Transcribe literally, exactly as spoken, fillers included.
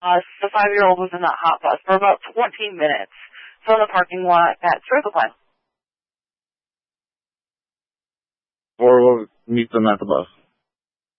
Uh, the five-year-old was in that hot bus for about twenty minutes. So in the parking lot at Circle Line. Or we'll meet them at the bus.